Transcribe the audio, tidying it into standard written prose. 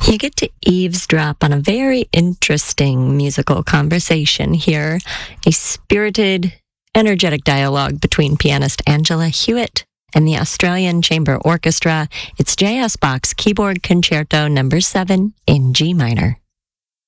You get to eavesdrop on a very interesting musical conversation here, a spirited, energetic dialogue between pianist Angela Hewitt and the Australian Chamber Orchestra. It's J.S. Bach's Keyboard Concerto No. 7 in G minor.